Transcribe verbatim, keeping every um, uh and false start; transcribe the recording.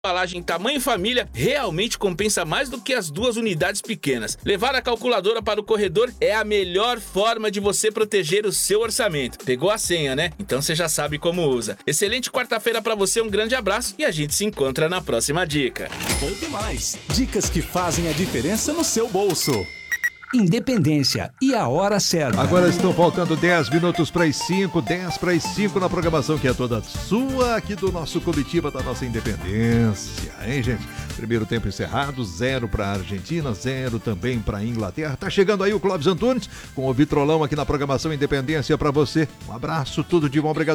embalagem tamanho família realmente compensa mais do que as duas unidades pequenas. Levar a calculadora para o corredor é a melhor forma de você proteger o seu orçamento. Pegou a senha, né? Então você já sabe como usa. Excelente quarta-feira para você, um grande abraço e a gente se encontra na próxima dica. Poupe mais. Dicas que fazem a diferença no seu bolso. Independência e a hora certa. Agora estão faltando dez minutos para as cinco, dez para as cinco na programação que é toda sua, aqui do nosso Comitiva da nossa Independência, hein, gente? Primeiro tempo encerrado, zero para a Argentina, zero também para a Inglaterra. Tá chegando aí o Clóvis Antunes com o Vitrolão aqui na programação Independência para você. Um abraço, tudo de bom, obrigado.